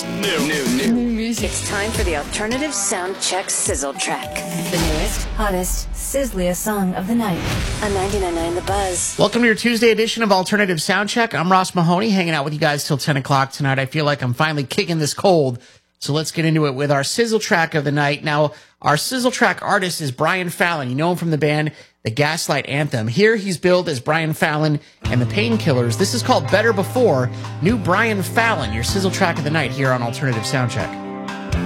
New music. It's time for the Alternative Sound Check Sizzle Track. The newest, hottest, sizzliest song of the night. On 99.9 The Buzz. Welcome to your Tuesday edition of Alternative Soundcheck. I'm Ross Mahoney, hanging out with you guys till 10 o'clock tonight. I feel like I'm finally kicking this cold, so let's get into it with our sizzle track of the night. Now, our sizzle track artist is Brian Fallon. You know him from the band The Gaslight Anthem. Here he's billed as Brian Fallon and the Painkillers. This is called Better Before. New Brian Fallon, your sizzle track of the night here on Alternative Soundcheck.